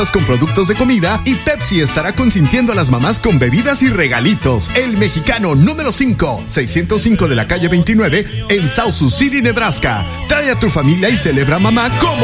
con productos de comida y Pepsi estará consintiendo a las mamás con bebidas y regalitos. El Mexicano número 5, 605 de la calle 29 en South Sioux City, Nebraska. Trae a tu familia y celebra mamá como